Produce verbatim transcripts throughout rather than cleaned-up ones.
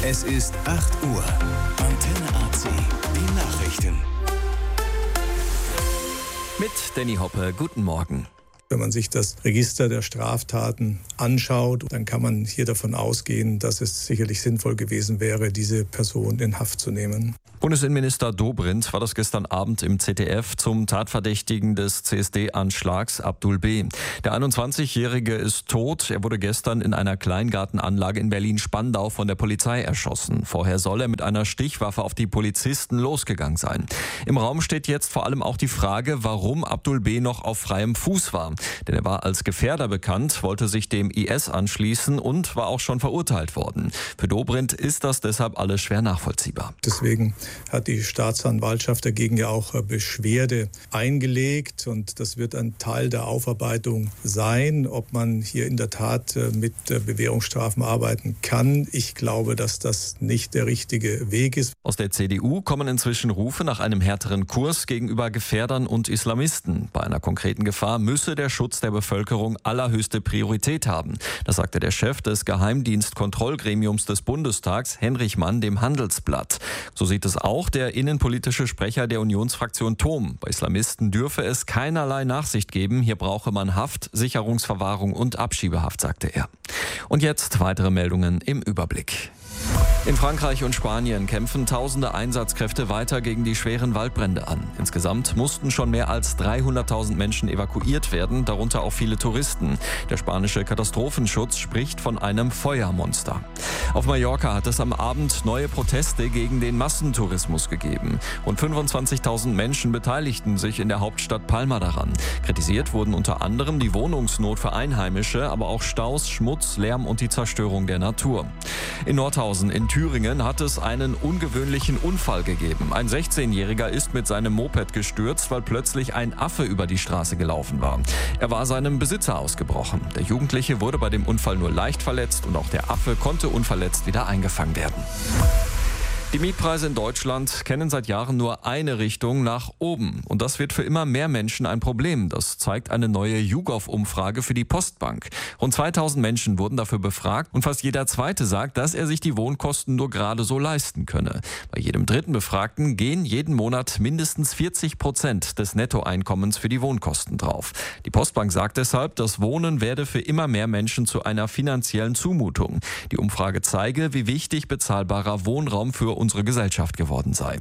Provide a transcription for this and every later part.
Es ist acht Uhr. Antenne A C, die Nachrichten. Mit Danny Hoppe, guten Morgen. Wenn man sich das Register der Straftaten anschaut, dann kann man hier davon ausgehen, dass es sicherlich sinnvoll gewesen wäre, diese Person in Haft zu nehmen. Bundesinnenminister Dobrindt war das gestern Abend im Z D F zum Tatverdächtigen des C S D-Anschlags Abdul B. Der einundzwanzigjährige ist tot. Er wurde gestern in einer Kleingartenanlage in Berlin-Spandau von der Polizei erschossen. Vorher soll er mit einer Stichwaffe auf die Polizisten losgegangen sein. Im Raum steht jetzt vor allem auch die Frage, warum Abdul B. noch auf freiem Fuß war. Denn er war als Gefährder bekannt, wollte sich dem I S anschließen und war auch schon verurteilt worden. Für Dobrindt ist das deshalb alles schwer nachvollziehbar. Deswegen hat die Staatsanwaltschaft dagegen ja auch Beschwerde eingelegt. Und das wird ein Teil der Aufarbeitung sein, ob man hier in der Tat mit Bewährungsstrafen arbeiten kann. Ich glaube, dass das nicht der richtige Weg ist. Aus der C D U kommen inzwischen Rufe nach einem härteren Kurs gegenüber Gefährdern und Islamisten. Bei einer konkreten Gefahr müsse der Schutz der Bevölkerung allerhöchste Priorität haben. Das sagte der Chef des Geheimdienstkontrollgremiums des Bundestags, Henrich Mann, dem Handelsblatt. So sieht es auch der innenpolitische Sprecher der Unionsfraktion Thom. Bei Islamisten dürfe es keinerlei Nachsicht geben. Hier brauche man Haft, Sicherungsverwahrung und Abschiebehaft, sagte er. Und jetzt weitere Meldungen im Überblick. In Frankreich und Spanien kämpfen tausende Einsatzkräfte weiter gegen die schweren Waldbrände an. Insgesamt mussten schon mehr als dreihunderttausend Menschen evakuiert werden, darunter auch viele Touristen. Der spanische Katastrophenschutz spricht von einem Feuermonster. Auf Mallorca hat es am Abend neue Proteste gegen den Massentourismus gegeben. Rund fünfundzwanzigtausend Menschen beteiligten sich in der Hauptstadt Palma daran. Kritisiert wurden unter anderem die Wohnungsnot für Einheimische, aber auch Staus, Schmutz, Lärm und die Zerstörung der Natur. In Nordhausen in Thüringen hat es einen ungewöhnlichen Unfall gegeben. Ein sechzehnjähriger ist mit seinem Moped gestürzt, weil plötzlich ein Affe über die Straße gelaufen war. Er war seinem Besitzer ausgebrochen. Der Jugendliche wurde bei dem Unfall nur leicht verletzt und auch der Affe konnte unverletzt wieder eingefangen werden. Die Mietpreise in Deutschland kennen seit Jahren nur eine Richtung, nach oben. Und das wird für immer mehr Menschen ein Problem. Das zeigt eine neue YouGov-Umfrage für die Postbank. Rund zweitausend Menschen wurden dafür befragt und fast jeder Zweite sagt, dass er sich die Wohnkosten nur gerade so leisten könne. Bei jedem dritten Befragten gehen jeden Monat mindestens vierzig Prozent des Nettoeinkommens für die Wohnkosten drauf. Die Postbank sagt deshalb, das Wohnen werde für immer mehr Menschen zu einer finanziellen Zumutung. Die Umfrage zeige, wie wichtig bezahlbarer Wohnraum für unsere Gesellschaft geworden sei.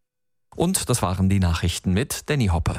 Und das waren die Nachrichten mit Danny Hoppe.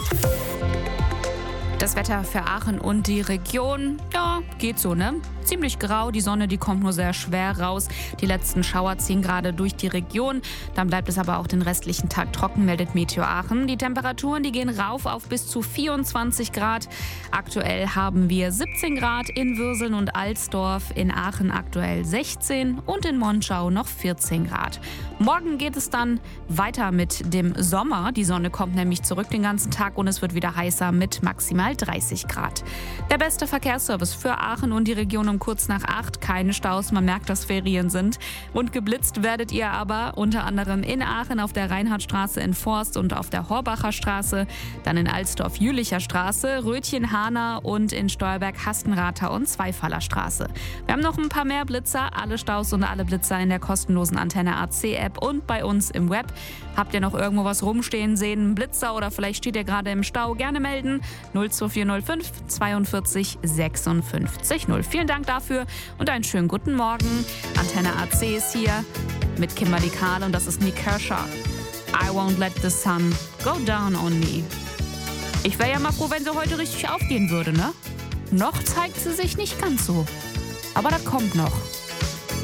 Das Wetter für Aachen und die Region, ja, geht so, ne? Ziemlich grau, die Sonne, die kommt nur sehr schwer raus. Die letzten Schauer ziehen gerade durch die Region. Dann bleibt es aber auch den restlichen Tag trocken, meldet Meteo Aachen. Die Temperaturen, die gehen rauf auf bis zu vierundzwanzig Grad. Aktuell haben wir siebzehn Grad in Würseln und Alsdorf, in Aachen aktuell sechzehn und in Monschau noch vierzehn Grad. Morgen geht es dann weiter mit dem Sommer. Die Sonne kommt nämlich zurück den ganzen Tag und es wird wieder heißer mit maximal dreißig Grad. Der beste Verkehrsservice für Aachen und die Region um kurz nach acht. Keine Staus, man merkt, dass Ferien sind. Und geblitzt werdet ihr aber unter anderem in Aachen auf der Reinhardtstraße in Forst und auf der Horbacher Straße, dann in Alsdorf-Jülicher Straße, Rötchen-Hahner und in Steuerberg-Hastenrather und Zweifaller Straße. Wir haben noch ein paar mehr Blitzer, alle Staus und alle Blitzer in der kostenlosen Antenne A C App und bei uns im Web. Habt ihr noch irgendwo was rumstehen sehen, einen Blitzer oder vielleicht steht ihr gerade im Stau, gerne melden. null zwei vier null fünf zweiundvierzig sechsundfünfzig null. Vielen Dank dafür und einen schönen guten Morgen. Antenne A C ist hier mit Kimberly Karl und das ist Nick Kershaw. I won't let the sun go down on me. Ich wäre ja mal froh, wenn sie heute richtig aufgehen würde, ne? Noch zeigt sie sich nicht ganz so. Aber das kommt noch.